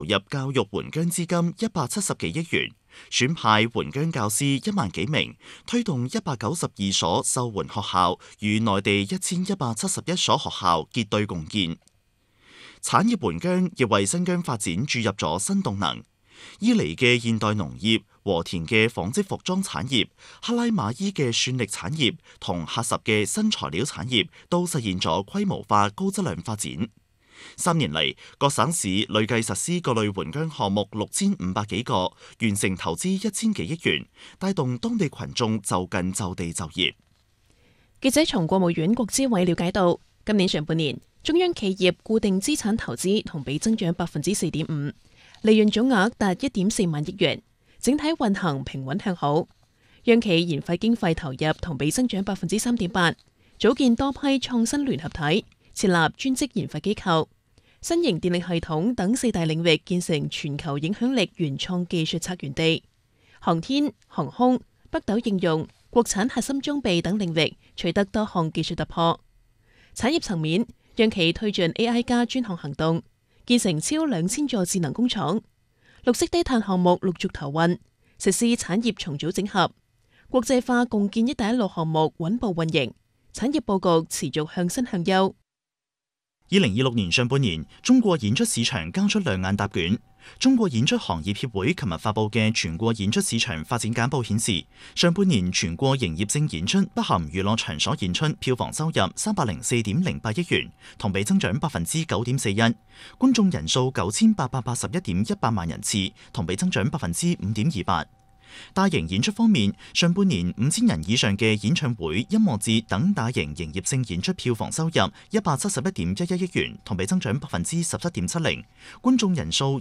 入教育援疆資金170幾億元，選派援疆教師1萬幾名，推動192所受援學校與內地1171所學校結對共建。產業援疆亦為新疆發展注入咗新動能。伊犁嘅現代農業、和田嘅紡織服裝產業、克拉瑪依嘅算力產業同喀什嘅新材料產業都實現咗規模化高質量發展。3年嚟，各省市累計實施各類援疆項目6500幾個，完成投資1000幾億元，帶動當地群眾就近就地就業。 記者從國務院國資委了解到，今年上半年中央企業固定資產投資同比增長4.5%，利潤總額達1.4萬億元，整體運行平穩向好。央企研發經費投入同比增長3.8%，組建多批創新聯合體，設立專職研發機構，新型電力系統等4大領域建成全球影響力原創技術策源地。航天、航空、北斗應用、國產核心裝備等領域取得多項技術突破。產業層面，央企推進 AI 加專項行動，建成超2000座智能工廠，綠色低碳項目陸續投運，實施產業重組整合，國際化共建一帶一路項目穩步運營，產業佈局持續向新向優。 2026年上半年，中國演出市場交出亮眼答卷。中國演出行業協會琴日發布嘅全國演出市場發展簡報顯示，上半年全國營業性演出不含娛樂場所演出票房收入304.08億元，同比增長9.41%，觀眾人數9881.18萬人次，同比增長5.28%。大型演出方面，上半年5000人以上嘅演唱會、音樂節等大型營業性演出票房收入171.11億元，同比增長17.70%，觀眾人數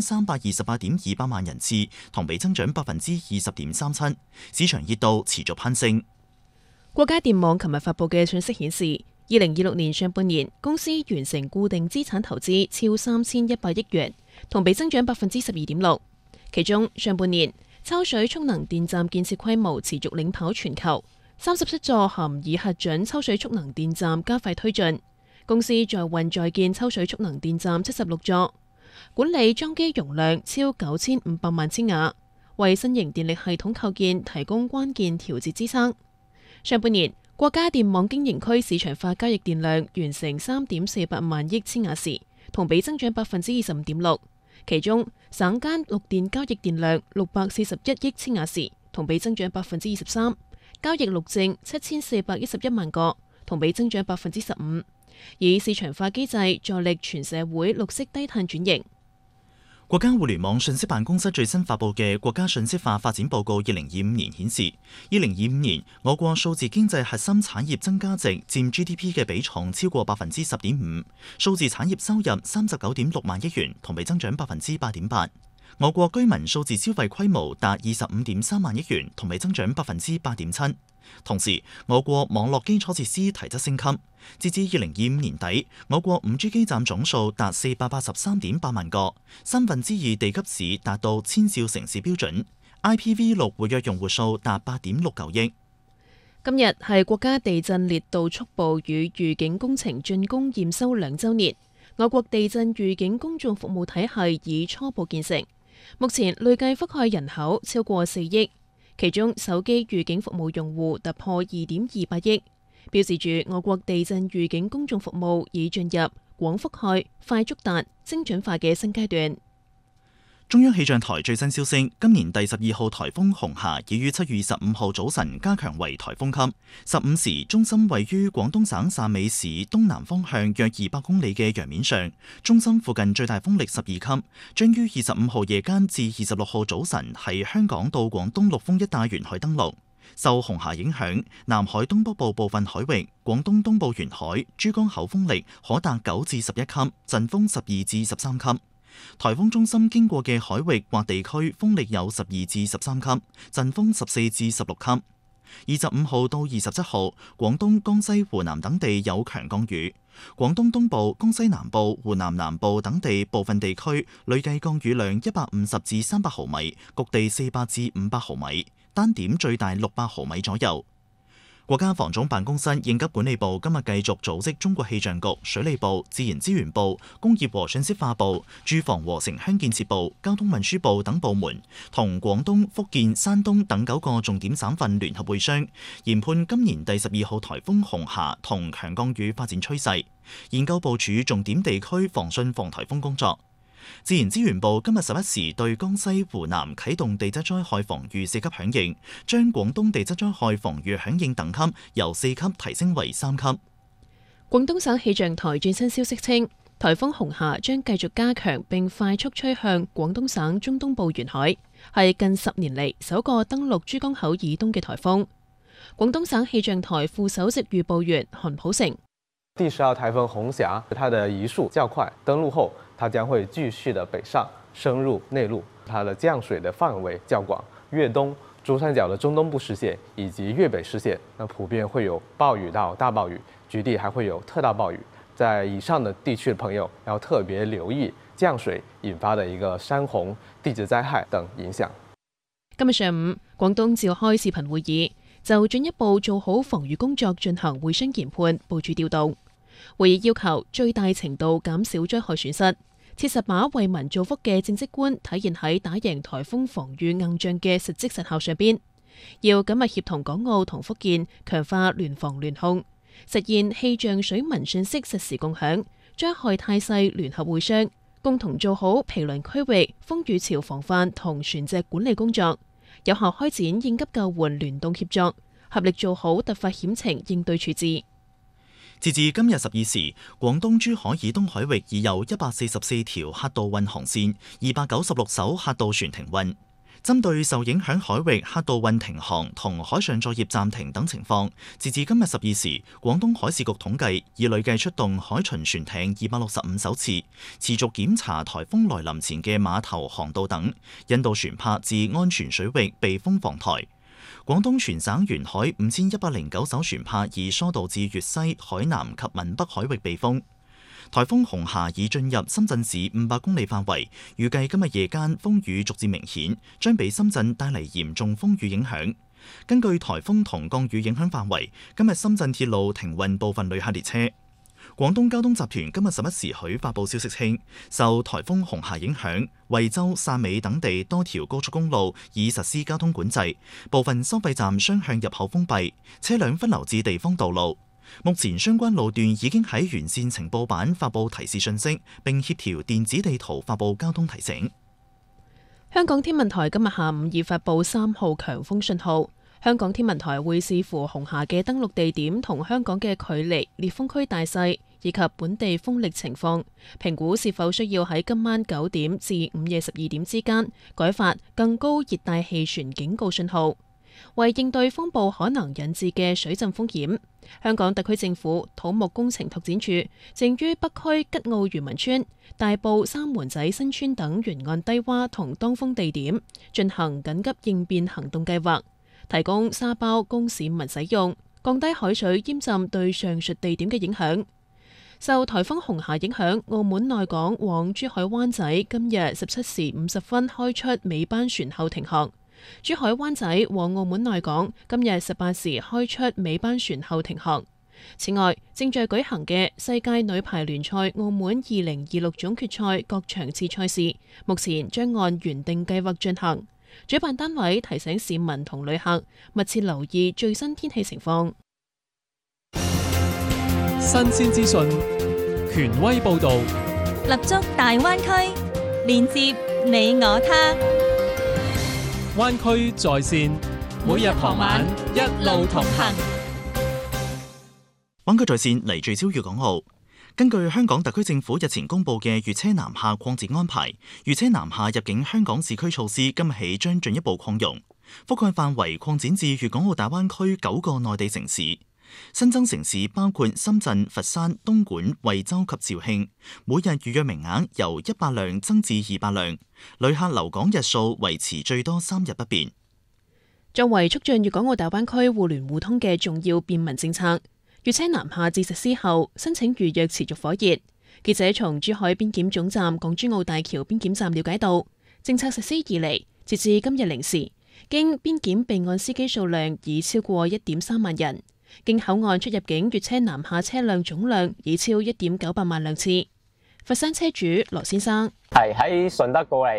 2328.28萬人次，同比增長20.37%，市場熱度持續攀升。 國家電網琴日發布嘅信息顯示，2026年上半年公司完成固定資產投資超3100億元，同比增長12.6%，其中上半年抽水蓄能電站建設規模持續領跑全球，37座含已核准抽水蓄能電站加快推進。公司在運在建抽水蓄能電站76座，管理裝機容量超9500萬千瓦，為新型電力系統構建提供關鍵調節支撐。上半年國家電網經營區市場化交易電量完成3.48萬億千瓦時，同比增長25.6%。其中省間綠電交易電量641億千瓦時，同比增長23%，交易綠證7411萬個，同比增長15%，以市場化機制助力全社會綠色低碳轉型。 國家互聯網信息辦公室最新發布嘅國家信息化發展報告2025年顯示，2025年我國數字經濟核心產業增加值佔 GDP 嘅比重超過10.5%，數字產業收入39.6萬億元，同比增長8.8%。我國居民數字消費規模達25.3萬億元，同比增長8.7%。同時，我國網絡基礎設施提質升級，截至2025年底，我國 5G 基站總數達483.8萬個，2/3地級市達到1000兆城市標準 ，IPv6 活躍用戶數達8.69億。 今日係國家地震烈度速報與預警工程竣工驗收2週年，我國地震預警公眾服務體系已初步建成，目前累計覆蓋人口超過4億。其中手機預警服務用戶突破2.28億，標示住我國地震預警公眾服務已進入廣覆蓋、快速達、精準化嘅新階段。 中央氣象台最新消息，今年第12號颱風紅霞已於7月25號早晨加強為颱風級。15時，中心位於廣東省汕尾市東南方向約200公里嘅洋面上，中心附近最大風力12級，將於25號夜間至26號早晨喺香港到廣東陸豐一帶沿海登陸。受紅霞影響，南海東北部部分海域、廣東東部沿海、珠江口風力可達9至11級，陣風12至13級。颱風中心經過嘅海域或地區風力有12至13級，陣風14至16級。25號到27號，廣東、江西、湖南等地有強降雨。廣東東部、江西南部、湖南南部等地部分地區累計降雨量150至300毫米，局地400至500毫米，單點最大600毫米左右。 國家防總辦公室應急管理部今日繼續組織中國氣象局、水利部、自然資源部、工業和信息化部、住房和城鄉建設部、交通運輸部等部門，同廣東、福建、山東等9個重點省份聯合會商，研判今年第12號颱風紅霞同強降雨發展趨勢，研究部署重點地區防汛防颱風工作。自然資源部今日11時對江西、湖南啟動地質災害防禦4級響應，將廣東地質災害防禦響應等級由4級提升為3級。 廣東省氣象台最新消息稱，颱風紅霞將繼續加強並快速吹向廣東省中東部沿海，係近10年嚟首個登陸珠江口以東嘅颱風。廣東省氣象台副首席預報員韓普成： 第12號颱風紅霞，它的移速較快，登陸後它將會繼續的北上，深入內陸，它的降水的範圍較廣，粵東、珠三角的中東部市縣以及粵北市縣，那普遍會有暴雨到大暴雨，局地還會有特大暴雨。在以上的地區的朋友要特別留意降水引發的一個山洪、地質災害等影響。 今日上午，廣東召開視頻會議，就進一步做好防禦工作進行會商研判、部署調動。會議要求最大程度減少災害損失，切實把為民造福嘅政績觀體現喺打贏颱風防禦硬仗嘅實績實效上邊。要緊密協同港澳同福建強化聯防聯控，實現氣象水文信息實時共享，災害態勢聯合會商，共同做好毗鄰區域風雨潮防範同船隻管理工作，有效開展應急救援聯動協作，合力做好突發險情應對處置。 截至今日12時，廣東珠海以東海域已有144條客渡運航線，296艘客渡船停運。針對受影響海域客渡運停航同海上作業暫停等情況，截至今日12時，廣東海事局統計已累計出動海巡船艇265艘次，持續檢查颱風來臨前嘅碼頭、航道等，引導船舶至安全水域避風防台。廣東全省沿海5109艘船舶已疏導至粵西、海南及閩北海域避風。颱風紅霞已進入深圳市500公里範圍，預計今日夜間風雨逐漸明顯，將俾深圳帶嚟嚴重風雨影響。根據颱風同降雨影響範圍，今日深圳鐵路停運部分旅客列車。廣東交通集團今日11時許發布消息稱，受颱風紅霞影響，惠州、汕尾等地多條高速公路已實施交通管制，部分收費站雙向入口封閉，車輛分流至地方道路。目前相關路段已經喺完善情報板發布提示信息，並協調電子地圖發布交通提醒。 香港天文台今日下午已發布3號強風信號。香港天文台會視乎紅霞嘅登陸地點同香港嘅距離、烈風區大細以及本地風力情況，評估是否需要喺今晚9點至午夜12點之間改發更高熱帶氣旋警告信號。為應對風暴可能引致嘅水浸風險，香港特區政府土木工程拓展署正於北區吉澳漁民村、大埔三門仔新村等沿岸低洼同當風地點進行緊急應變行動計劃，提供沙包供市民使用，降低海水淹浸對上述地點嘅影響。受颱風紅霞影響，澳門內港往珠海灣仔今日17時50分開出尾班船後停航。珠海灣仔往澳門內港今日18時開出尾班船後停航。此外，正在舉行嘅世界女排聯賽澳門2026總決賽各場次賽事，目前將按原定計劃進行。主辦單位提醒市民同旅客密切留意最新天氣情況。 新鮮資訊，權威報導， 立足大灣區，連接你我他。 灣區在線，每日傍晚一路同行。 灣區在線嚟聚焦粵港澳。根據香港特區政府日前公布嘅粵車南下擴展安排，粵車南下入境香港市區措施今日起將進一步擴容，覆蓋範圍擴展至粵港澳大灣區9個內地城市。新增城市包括深圳、佛山、東莞、惠州及肇慶，每日預約名額由100輛增至200輛，旅客留港日數維持最多3日不變。 作為促進粵港澳大灣區互聯互通嘅重要便民政策，粵車南下自實施後，申請預約持續火熱。記者從珠海邊檢總站港珠澳大橋邊檢站了解到，政策實施以嚟，截至今日0時，經邊檢備案司機數量已超過1.3萬人。 經口岸出入境粵車南下車輛總量已超1.98萬輛次。佛山車主羅先生係喺順德過嚟